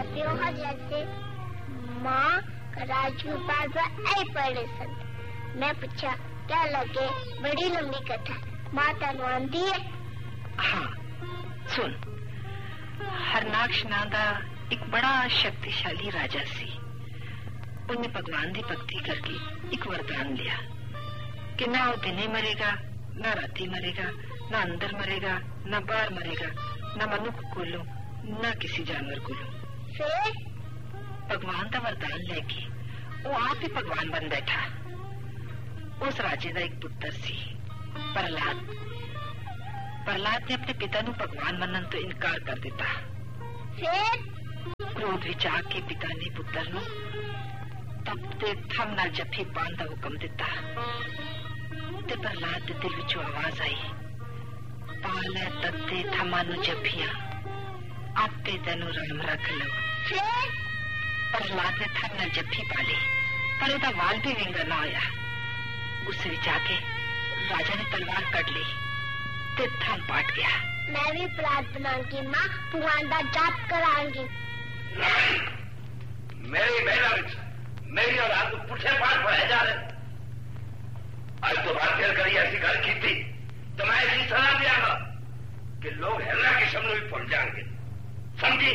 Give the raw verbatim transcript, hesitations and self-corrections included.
प्यो जैसे माँ राजू बाबा ऐ पढ़े सन। मैं पूछा क्या लगे बड़ी लंबी कथा माँ तनु आंदी है। हाँ सुन, हरनाक्ष नां दा एक बड़ा शक्तिशाली राजा सी। उन्हें भगवान की भक्ति करके एक वरदान लिया कि ना वो दिने मरेगा, ना राती मरेगा, ना अंदर मरेगा, ना बाहर मरेगा, ना मनुख कोलों, ना किसी जानवर कोलों। फिर भगवान का वरदान लेके वो आप ही भगवान बन बैठा। उस राजे का एक पुत्र सी प्रहलाद। प्रहलाद ने अपने पिता नु भगवान मनन तो इनकार कर दिता। फिर क्रोध विच आके पिता ने पुत्र नु तप ते थम नाल जफी पान दा हुक्म दिता। ते प्रहलाद दे दिल विचों आवाज आई, पाले तत्ते थमा नु जफियां आपे तेनु राम रख लो। फिर प्रहलाद ने थम नाल जफी पाली, पर ओदा वाल भी विंगा ना होया। उस विच आके राजा ने तलवार कट ली ते थम पाट गया। मैं भी प्रहलाद बनाऊंगी माँ, भगवान का जाप कराऊंगी। नहीं, मेरी महिला मेरी और आप पुठे पाठ पढ़ाए जा रहे। आज तो बात करी ऐसी गल की थी तो मैं ऐसी सलाह दिया कि लोग हिरना के शब्द भी पहुंच जाएंगे।